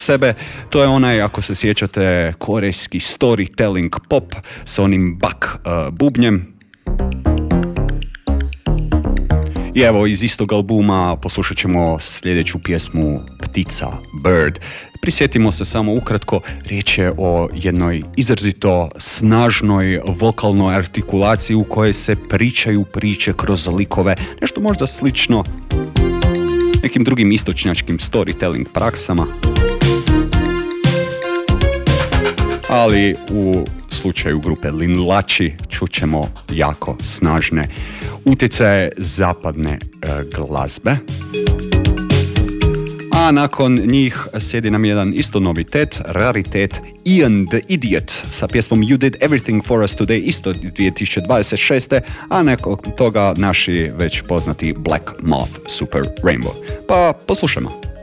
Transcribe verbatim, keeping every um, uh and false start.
sebe. To je onaj, ako se sjećate, korejski storytelling pop s onim bak uh, bubnjem. I evo, iz istog albuma poslušat ćemo sljedeću pjesmu Ptica, Bird. Prisjetimo se samo ukratko, riječ je o jednoj izrazito snažnoj vokalnoj artikulaciji u kojoj se pričaju priče kroz likove, nešto možda slično nekim drugim istočnjačkim storytelling praksama. Ali u slučaju grupe Linlachi čućemo jako snažne utjecaje zapadne e, glazbe. A nakon njih slijedi nam jedan isto novitet, raritet, Ian the Idiot sa pjesmom You Did Everything For Us Today, isto dvije tisuće dvadeset šeste. A nakon toga naši već poznati Black Moth Super Rainbow. Pa poslušajmo.